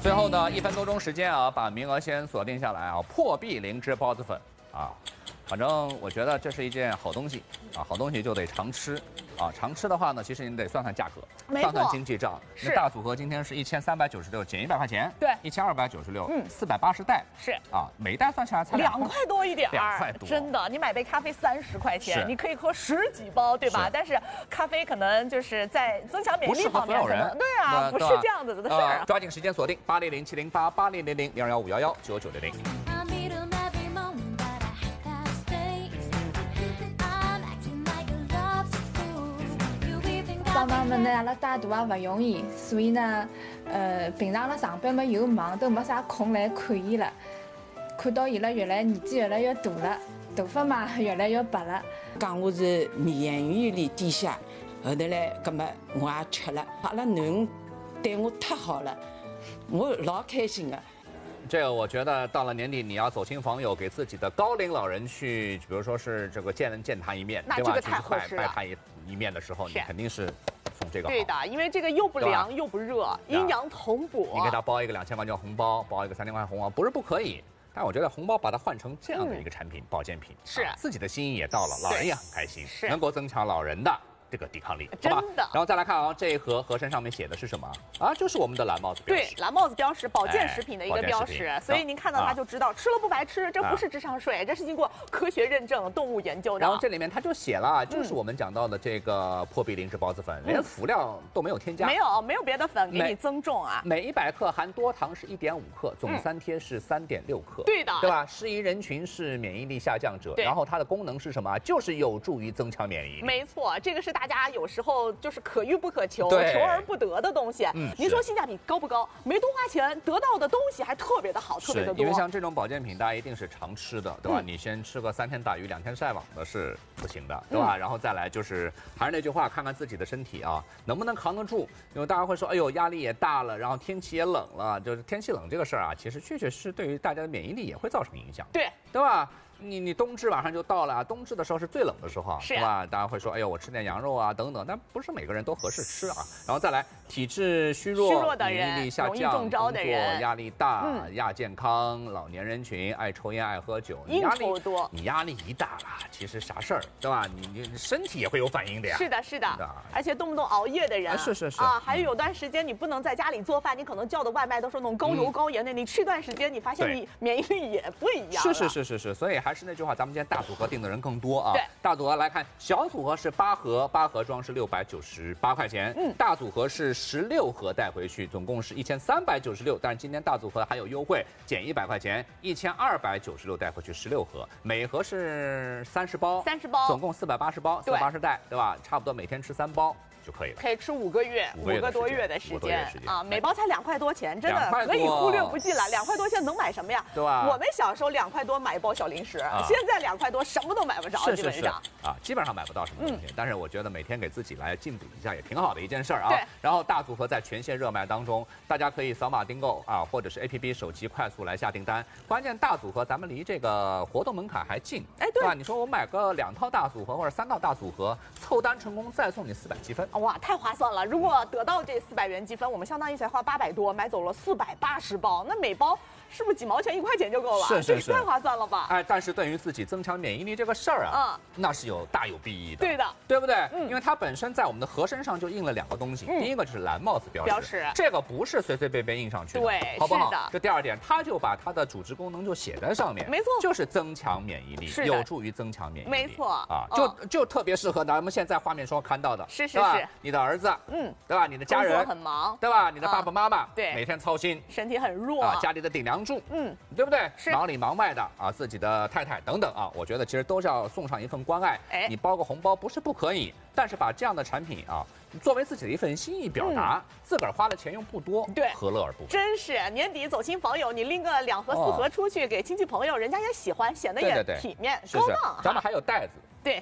最后呢，1分多钟时间啊，把名额先锁定下来啊，破壁灵芝包子粉啊，反正我觉得这是一件好东西啊，好东西就得常吃啊，常吃的话呢，其实你得算算价格，算算经济账。 是大组合今天是1396减100块钱， 对 ，1296，480袋是啊，每一袋算下来才 2块多一点 2块多， 真的，你买杯咖啡30块钱， 是你可以喝10几包，对吧？但是咖啡可能就是在增强免疫力方面，可能对啊，不是这样子的事儿。 抓紧时间锁定80070880000215119900。 帮忙们呢，阿拉带大也不容易，所以呢，平常阿拉上班嘛又忙，都没啥空来看伊了。看到伊拉年纪越来越大了，头发嘛越来越白了。 讲我是免疫力低下，后头来，葛么我也吃了。阿拉囡恩对我太好了，我老开心的。 这个我觉得到了年底，你要走亲访友，给自己的高龄老人去，比如说是这个见他一面，对吧？ 这个太合适了。 拜他一面的时候，你肯定是送这个好。 对的，因为这个又不凉又不热，阴阳同补。 你给他包一个2000块钱红包，包一个3000块红包，不是不可以。但我觉得红包把它换成这样的一个产品，保健品， 是自己的心意也到了，老人也很开心， 是能够增强老人的这个抵抗力， 真的。 然后再来看啊，这一盒盒身上面写的是什么啊？就是我们的蓝帽子标识。 对，蓝帽子标识，保健食品的一个标识，所以您看到它就知道，吃了不白吃，这不是智商税，这是经过科学认证、动物研究的。 然后这里面它就写了，就是我们讲到的这个破壁灵芝包子粉，连辅料都没有添加， 没有别的粉给你增重啊。 每100克含多糖是1.5克，总3贴是3.6克， 对的， 对吧？适宜人群是免疫力下降者，然后它的功能是什么？就是有助于增强免疫力。 没错，这个是大家有时候就是可遇不可求，求而不得的东西。您说性价比高不高？没多花钱，得到的东西还特别的好，特别的多。 因为像这种保健品，大家一定是常吃的，对吧？你先吃个3天打鱼2天晒网的是不行的，对吧？然后再来就是还是那句话，看看自己的身体啊，能不能扛得住。因为大家会说，哎呦，压力也大了，然后天气也冷了，就是天气冷这个事儿啊，其实确确实对于大家的免疫力也会造成影响，对吧？你冬至马上就到了，冬至的时候是最冷的时候，是吧？大家会说，哎呦，我吃点羊肉啊，等等，但不是每个人都合适吃啊。然后再来，体质虚弱的人、免疫力下降、 容易中招的人、 压力大、亚健康、老年人群、爱抽烟、爱喝酒， 应酬多， 你压力一大了，其实啥事儿，对吧？你身体也会有反应的呀。 是的，而且动不动熬夜的人， 是啊，还有段时间你不能在家里做饭，你可能叫的外卖都是那种高油高盐的，你吃一段时间，你发现你免疫力也不一样。 是，所以还是那句话，咱们今天大组合定的人更多啊。 对， 大组合来看，小组合是8盒，8盒装是698块钱。大组合是16盒带回去，总共是1396。但是今天大组合还有优惠，减100块钱，1296带回去16盒，每盒是30包，总共480包，480袋，对吧？差不多每天吃3包。就可以了， 可以吃5个月，5个多月的时间啊！每包才2块多钱，真的可以忽略不计了。2块多现在能买什么呀？ 对吧？ 我们小时候2块多买一包小零食，现在2块多什么都买不着，基本上啊，基本上买不到什么东西。但是我觉得每天给自己来进补一下也挺好的一件事儿啊。然后大组合在全线热卖当中，大家可以扫码订购啊，或者是 APP 手机快速来下订单。关键大组合咱们离这个活动门槛还近，对吧？你说我买个2套大组合或者3套大组合，凑单成功再送你400积分。 哇，太划算了！如果得到这400元积分，我们相当于才花800多买走了480包，那每包是不是几毛钱1块钱就够了？ 是， 太划算了吧？ 哎，但是对于自己增强免疫力这个事儿啊，那是大有裨益的。 对的， 对不对？因为它本身在我们的盒身上就印了2个东西，第一个就是蓝帽子标识，这个不是随随便便印上去的， 对， 好不好？ 是的。 这第2点，它就把它的主治功能就写在上面， 没错， 就是增强免疫力，有助于增强免疫力， 没错啊，就特别适合咱们现在画面中看到的， 是， 你的儿子，对吧？你的家人工作很忙， 对吧？你的爸爸妈妈， 对， 每天操心， 身体很弱啊，家里的顶梁柱，对不对？ 是忙里忙外的啊，自己的太太等等啊，我觉得其实都是要送上一份关爱。你包个红包不是不可以，但是把这样的产品啊，作为自己的一份心意表达，自个儿花的钱又不多， 对， 何乐而不为？ 真是年底走亲访友，你拎个2盒4盒出去给亲戚朋友，人家也喜欢，显得也体面高档。 咱们还有袋子。 对，